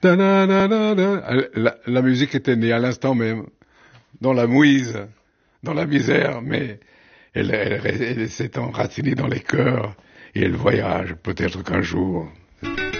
La musique était née à l'instant même, dans la mouise, dans la misère, mais elle s'est enracinée dans les cœurs et elle voyage peut-être qu'un jour.